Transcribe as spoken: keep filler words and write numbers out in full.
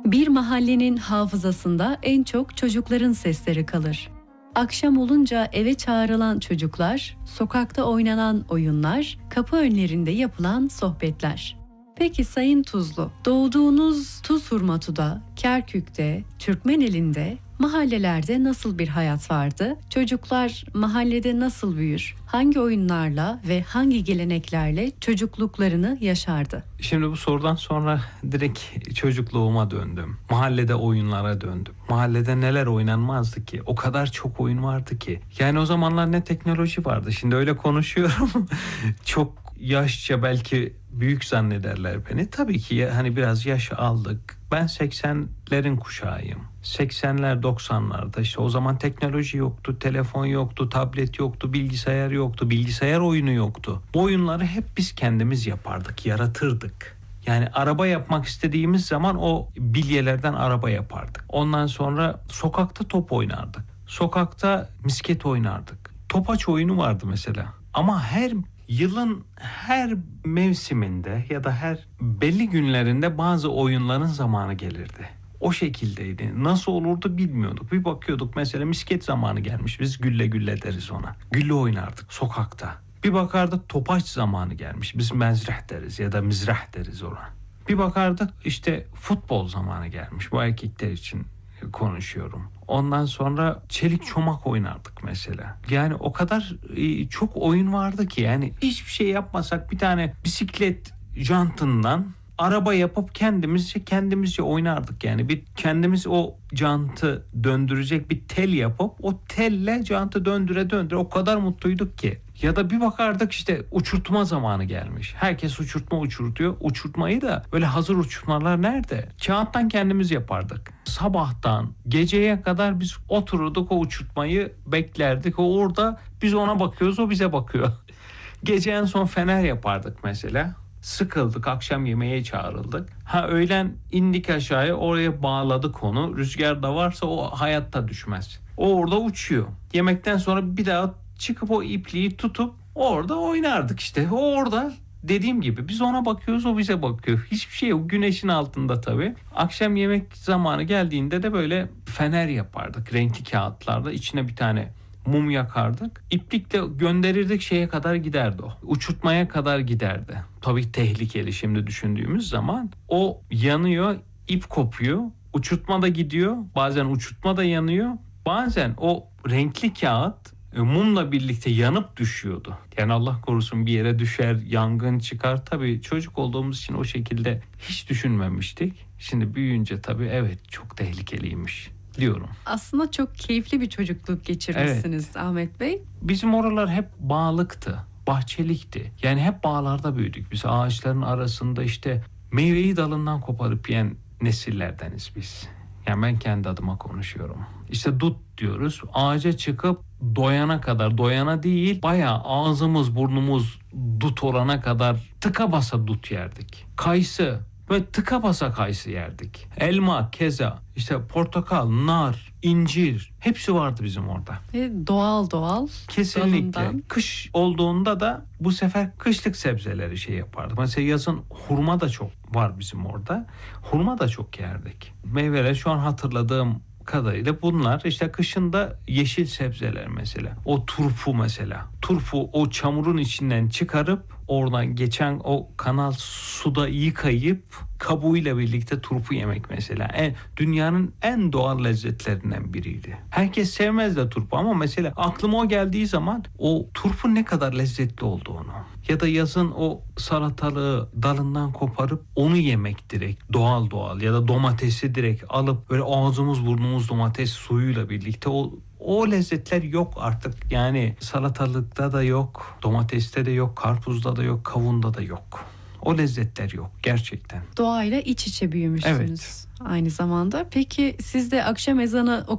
Bir mahallenin hafızasında en çok çocukların sesleri kalır. Akşam olunca eve çağrılan çocuklar, sokakta oynanan oyunlar, kapı önlerinde yapılan sohbetler. Peki Sayın Tuzlu, doğduğunuz Tuzhurmatu'da, Kerkük'te, Türkmeneli'nde, mahallelerde nasıl bir hayat vardı? Çocuklar mahallede nasıl büyür? Hangi oyunlarla ve hangi geleneklerle çocukluklarını yaşardı? Şimdi bu sorudan sonra direkt çocukluğuma döndüm. Mahallede oyunlara döndüm. Mahallede neler oynanmazdı ki? O kadar çok oyun vardı ki. Yani o zamanlar ne teknoloji vardı. Şimdi öyle konuşuyorum. Çok yaşça belki büyük zannederler beni. Tabii ki hani biraz yaş aldık. Ben seksenlerin kuşağıyım. seksenler doksanlarda işte o zaman teknoloji yoktu, telefon yoktu, tablet yoktu, bilgisayar yoktu, bilgisayar oyunu yoktu. Bu oyunları hep biz kendimiz yapardık, yaratırdık. Yani araba yapmak istediğimiz zaman o bilyelerden araba yapardık. Ondan sonra sokakta top oynardık. Sokakta misket oynardık. Topaç oyunu vardı mesela. Ama her yılın her mevsiminde ya da her belli günlerinde bazı oyunların zamanı gelirdi. O şekildeydi. Nasıl olurdu bilmiyorduk. Bir bakıyorduk mesela misket zamanı gelmiş. Biz gülle gülle deriz ona. Gülle oynardık sokakta. Bir bakardık topaç zamanı gelmiş. Biz mezrah deriz ya da mizrah deriz ona. Bir bakardık işte futbol zamanı gelmiş. Bu erkekler için konuşuyorum. Ondan sonra çelik çomak oynardık mesela. Yani o kadar çok oyun vardı ki yani hiçbir şey yapmasak bir tane bisiklet jantından araba yapıp kendimizce kendimizce oynardık. Yani bir kendimiz o jantı döndürecek bir tel yapıp o telle jantı döndüre döndüre o kadar mutluyduk ki. Ya da bir bakardık işte uçurtma zamanı gelmiş. Herkes uçurtma uçurtuyor. Uçurtmayı da böyle hazır uçurtmalar nerede? Kağıttan kendimiz yapardık. Sabahtan geceye kadar biz otururduk o uçurtmayı beklerdik. O orada biz ona bakıyoruz o bize bakıyor. Gece en son fener yapardık mesela. Sıkıldık, akşam yemeğe çağrıldık. Ha öğlen indik aşağıya, oraya bağladık onu. Rüzgar da varsa o hayatta düşmez. O orada uçuyor. Yemekten sonra bir daha çıkıp o ipliği tutup orada oynardık işte. O orada dediğim gibi biz ona bakıyoruz, o bize bakıyor. Hiçbir şey yok. Güneşin altında tabii. Akşam yemek zamanı geldiğinde de böyle fener yapardık. Renkli kağıtlarda içine bir tane mum yakardık. İplikle gönderirdik, şeye kadar giderdi o. Uçurtmaya kadar giderdi. Tabii tehlikeli şimdi düşündüğümüz zaman. O yanıyor, ip kopuyor. Uçurtma da gidiyor. Bazen uçurtma da yanıyor. Bazen o renkli kağıt mumla birlikte yanıp düşüyordu. Yani Allah korusun bir yere düşer, yangın çıkar. Tabii çocuk olduğumuz için o şekilde hiç düşünmemiştik. Şimdi büyüyünce tabii evet çok tehlikeliymiş diyorum. Aslında çok keyifli bir çocukluk geçirmişsiniz, evet. Ahmet Bey. Bizim oralar hep bağlıktı, bahçelikti. Yani hep bağlarda büyüdük. Biz ağaçların arasında işte meyveyi dalından koparıp yiyen nesillerdeniz biz. Yani ben kendi adıma konuşuyorum. İşte dut diyoruz. Ağaca çıkıp doyana kadar, doyana değil, bayağı ağzımız burnumuz dut olana kadar tıka basa dut yerdik. Kayısı ve tıka basa kayısı yerdik. Elma, keza, işte portakal, nar, incir hepsi vardı bizim orada. Ve doğal doğal. Kesinlikle. Dalından. Kış olduğunda da bu sefer kışlık sebzeleri şey yapardık. Mesela yazın hurma da çok var bizim orada. Hurma da çok yerdik. Meyveler şu an hatırladığım kadarıyla bunlar. İşte kışında yeşil sebzeler mesela. O turpu mesela. Turpu o çamurun içinden çıkarıp oradan geçen o kanal suda yıkayıp kabuğuyla birlikte turpu yemek mesela. En, dünyanın en doğal lezzetlerinden biriydi. Herkes sevmez de turpu ama mesela aklıma o geldiği zaman o turpu ne kadar lezzetli olduğunu ya da yazın o salatalığı dalından koparıp onu yemek direkt doğal doğal ya da domatesi direkt alıp böyle ağzımız burnumuz domates suyuyla birlikte o O lezzetler yok artık. Yani salatalıkta da yok, domateste de yok, karpuzda da yok, kavunda da yok. O lezzetler yok gerçekten. Doğayla iç içe büyümüşsünüz. Evet. Aynı zamanda. Peki siz de akşam ezanı